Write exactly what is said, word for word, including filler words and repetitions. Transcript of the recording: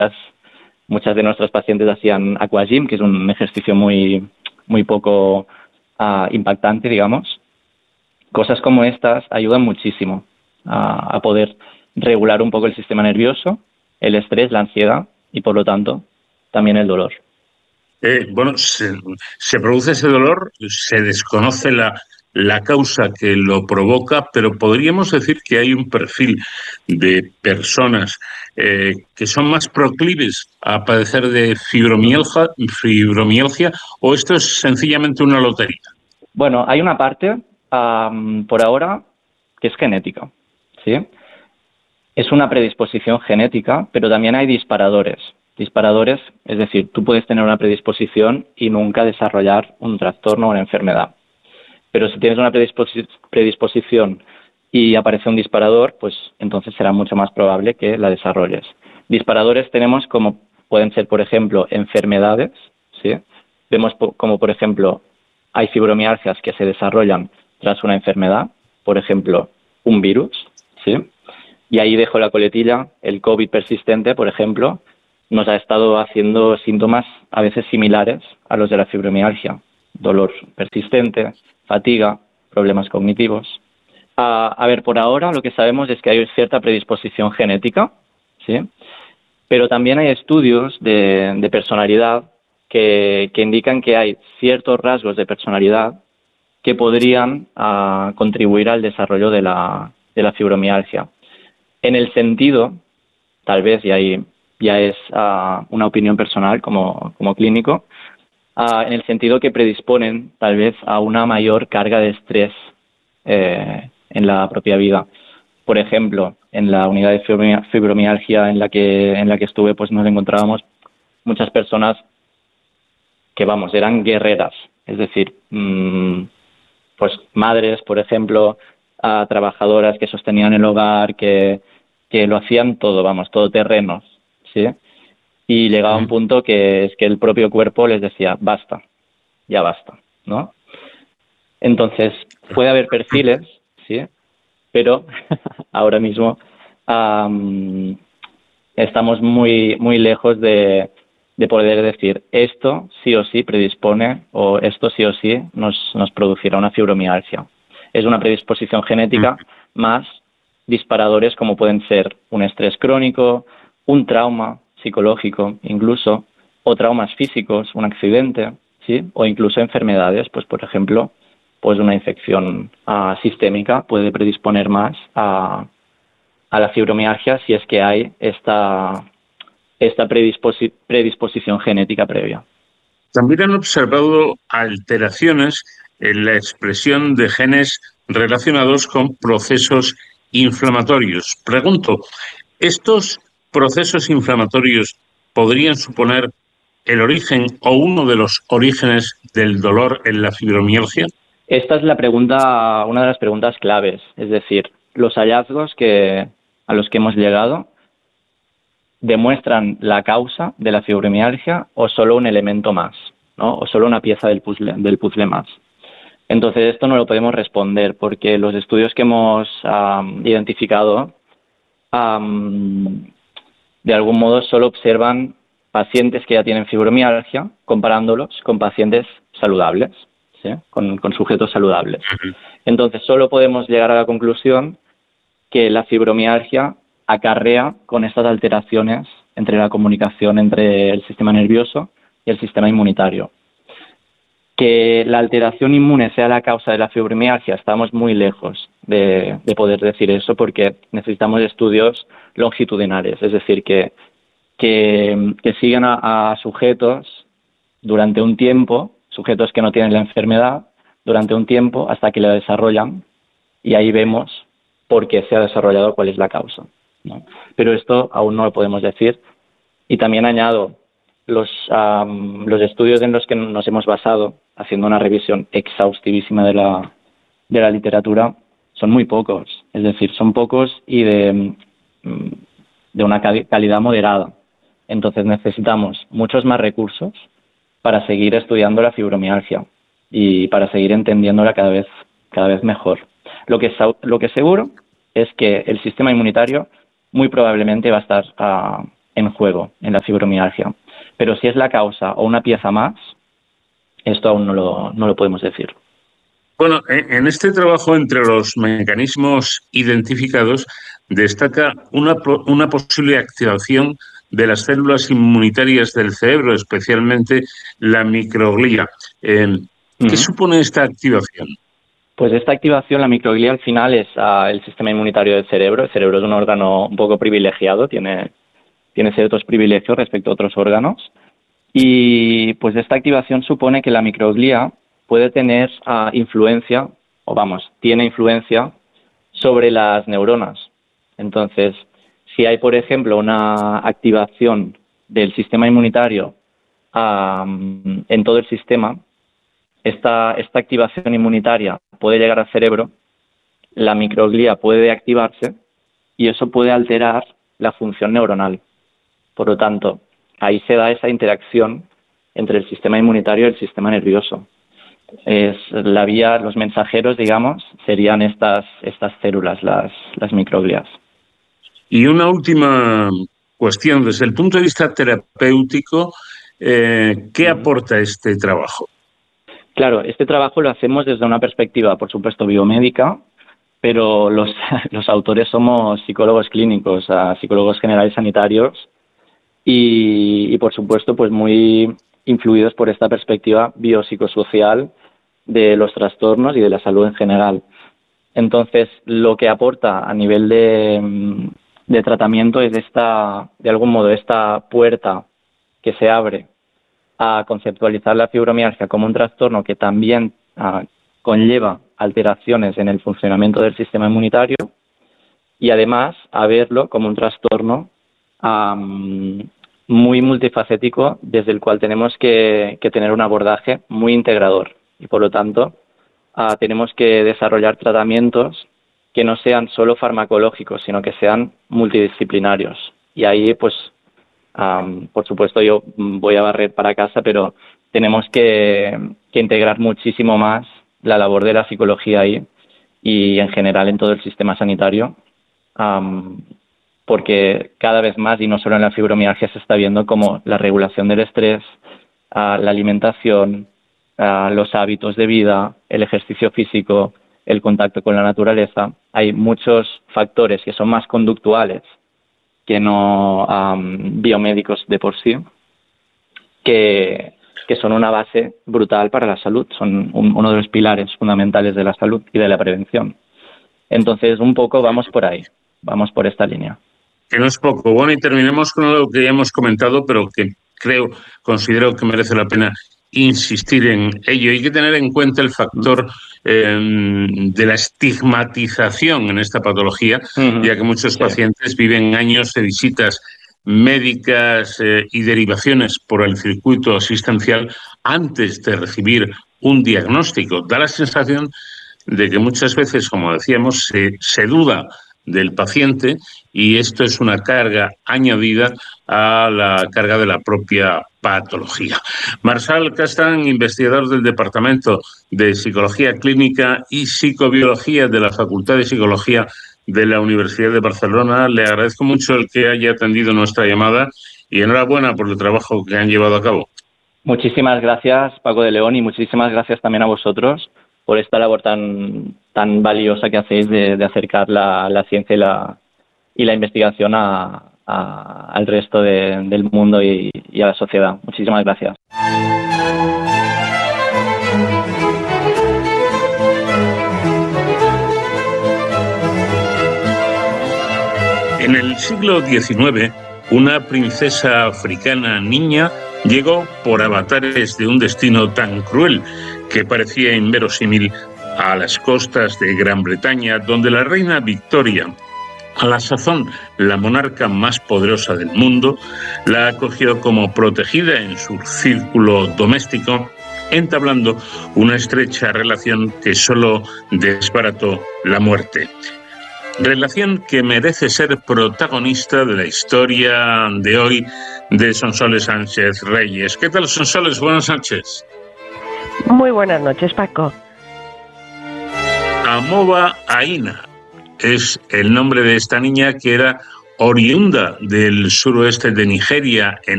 muchas, muchas de nuestros pacientes hacían aquagym, que es un ejercicio muy, muy poco uh, impactante, digamos. Cosas como estas ayudan muchísimo a, a poder regular un poco el sistema nervioso, el estrés, la ansiedad y, por lo tanto, también el dolor. Eh, bueno, se, se produce ese dolor, se desconoce la, la causa que lo provoca, pero podríamos decir que hay un perfil de personas eh, que son más proclives a padecer de fibromialgia, fibromialgia, o esto es sencillamente una lotería. Bueno, hay una parte, um, por ahora, que es genética, ¿sí? Es una predisposición genética, pero también hay disparadores. Disparadores, es decir, tú puedes tener una predisposición y nunca desarrollar un trastorno o una enfermedad. Pero si tienes una predisposi- predisposición y aparece un disparador, pues entonces será mucho más probable que la desarrolles. Disparadores tenemos como pueden ser, por ejemplo, enfermedades, ¿sí? Vemos po- como, por ejemplo, hay fibromialgias que se desarrollan tras una enfermedad, por ejemplo, un virus, ¿sí? Y ahí dejo la coletilla, el COVID persistente, por ejemplo, nos ha estado haciendo síntomas a veces similares a los de la fibromialgia. Dolor persistente, fatiga, problemas cognitivos. Uh, a ver, por ahora lo que sabemos es que hay cierta predisposición genética, ¿sí? Pero también hay estudios de, de personalidad que, que indican que hay ciertos rasgos de personalidad que podrían uh, contribuir al desarrollo de la, de la fibromialgia. En el sentido, tal vez, y ahí ya es uh, una opinión personal como, como clínico, uh, en el sentido que predisponen tal vez a una mayor carga de estrés eh, en la propia vida. Por ejemplo, en la unidad de fibromialgia en la que, en la que estuve, pues nos encontrábamos muchas personas que, vamos, eran guerreras, es decir, mmm, pues madres, por ejemplo, uh, trabajadoras que sostenían el hogar, que, que lo hacían todo, vamos, todoterrenos, ¿sí? Y llegaba un punto que es que el propio cuerpo les decía, basta, ya basta, ¿no? Entonces, puede haber perfiles, ¿sí? Pero ahora mismo um, estamos muy, muy lejos de, de poder decir esto sí o sí predispone o esto sí o sí nos, nos producirá una fibromialgia. Es una predisposición genética más disparadores como pueden ser un estrés crónico, un trauma psicológico incluso, o traumas físicos, un accidente, ¿sí? O incluso enfermedades, pues por ejemplo, pues una infección uh, sistémica puede predisponer más a, a la fibromialgia si es que hay esta, esta predisposi- predisposición genética previa. También han observado alteraciones en la expresión de genes relacionados con procesos inflamatorios. Pregunto, ¿estos procesos inflamatorios podrían suponer el origen o uno de los orígenes del dolor en la fibromialgia? Esta es la pregunta, una de las preguntas claves, es decir, los hallazgos que, a los que hemos llegado demuestran la causa de la fibromialgia o solo un elemento más, ¿no? O solo una pieza del puzzle, del puzzle más. Entonces, esto no lo podemos responder porque los estudios que hemos um, identificado um, de algún modo solo observan pacientes que ya tienen fibromialgia comparándolos con pacientes saludables, ¿sí? con, con sujetos saludables. Entonces, solo podemos llegar a la conclusión que la fibromialgia acarrea con estas alteraciones entre la comunicación entre el sistema nervioso y el sistema inmunitario. Que la alteración inmune sea la causa de la fibromialgia, estamos muy lejos de, de poder decir eso porque necesitamos estudios longitudinales, es decir, que, que, que sigan a, a sujetos durante un tiempo, sujetos que no tienen la enfermedad, durante un tiempo hasta que la desarrollan y ahí vemos por qué se ha desarrollado, cuál es la causa, ¿no? Pero esto aún no lo podemos decir. Y también añado, los, um, los estudios en los que nos hemos basado, haciendo una revisión exhaustivísima de la, de la literatura, son muy pocos. Es decir, son pocos y de, de una calidad moderada. Entonces necesitamos muchos más recursos para seguir estudiando la fibromialgia y para seguir entendiéndola cada vez, cada vez mejor. Lo que, lo que seguro es que el sistema inmunitario muy probablemente va a estar uh, en juego en la fibromialgia. Pero si es la causa o una pieza más, esto aún no lo, no lo podemos decir. Bueno, en este trabajo, entre los mecanismos identificados, destaca una, una posible activación de las células inmunitarias del cerebro, especialmente la microglía. Eh, ¿Qué uh-huh. supone esta activación? Pues esta activación, la microglía, al final es uh, el sistema inmunitario del cerebro. El cerebro es un órgano un poco privilegiado, tiene, tiene ciertos privilegios respecto a otros órganos. Y pues esta activación supone que la microglía puede tener uh, influencia, o vamos, tiene influencia sobre las neuronas. Entonces, si hay, por ejemplo, una activación del sistema inmunitario um, en todo el sistema, esta, esta activación inmunitaria puede llegar al cerebro, la microglía puede activarse y eso puede alterar la función neuronal. Por lo tanto, ahí se da esa interacción entre el sistema inmunitario y el sistema nervioso. Es la vía, los mensajeros, digamos, serían estas, estas células, las, las microglias. Y una última cuestión, desde el punto de vista terapéutico, eh, ¿qué aporta este trabajo? Claro, este trabajo lo hacemos desde una perspectiva, por supuesto, biomédica, pero los, los autores somos psicólogos clínicos, uh, psicólogos generales sanitarios y, y, por supuesto, pues muy influidos por esta perspectiva biopsicosocial de los trastornos y de la salud en general. Entonces, lo que aporta a nivel de, de tratamiento es esta, de algún modo, esta puerta que se abre a conceptualizar la fibromialgia como un trastorno que también uh, conlleva alteraciones en el funcionamiento del sistema inmunitario y además a verlo como un trastorno um, muy multifacético desde el cual tenemos que, que tener un abordaje muy integrador y por lo tanto uh, tenemos que desarrollar tratamientos que no sean solo farmacológicos sino que sean multidisciplinarios y ahí pues um, por supuesto yo voy a barrer para casa pero tenemos que, que integrar muchísimo más la labor de la psicología ahí y en general en todo el sistema sanitario um, porque cada vez más, y no solo en la fibromialgia, se está viendo como la regulación del estrés, uh, la alimentación, uh, los hábitos de vida, el ejercicio físico, el contacto con la naturaleza. Hay muchos factores que son más conductuales que no um, biomédicos de por sí, que, que son una base brutal para la salud, son un, uno de los pilares fundamentales de la salud y de la prevención. Entonces, un poco vamos por ahí, vamos por esta línea. Que no es poco. Bueno, y terminemos con lo que ya hemos comentado, pero que creo, considero que merece la pena insistir en ello. Hay que tener en cuenta el factor eh, de la estigmatización en esta patología, uh-huh. ya que muchos sí. pacientes viven años de visitas médicas eh, y derivaciones por el circuito asistencial antes de recibir un diagnóstico. Da la sensación de que muchas veces, como decíamos, se, se duda del paciente y esto es una carga añadida a la carga de la propia patología. Marçal Castán, investigador del Departamento de Psicología Clínica y Psicobiología de la Facultad de Psicología de la Universidad de Barcelona, le agradezco mucho el que haya atendido nuestra llamada y enhorabuena por el trabajo que han llevado a cabo. Muchísimas gracias, Paco de León, y muchísimas gracias también a vosotros por esta labor tan tan valiosa que hacéis de, de acercar la, la ciencia y la, y la investigación a, a, al resto de, del mundo y, y a la sociedad. Muchísimas gracias. En el siglo diecinueve, una princesa africana niña llegó por avatares de un destino tan cruel que parecía inverosímil a las costas de Gran Bretaña, donde la reina Victoria, a la sazón la monarca más poderosa del mundo, la acogió como protegida en su círculo doméstico, entablando una estrecha relación que solo desbarató la muerte. Relación que merece ser protagonista de la historia de hoy de Sonsoles Sánchez Reyes. ¿Qué tal, Sonsoles? Buenas noches. Muy buenas noches, Paco. Amoba Aina es el nombre de esta niña que era oriunda del suroeste de Nigeria, en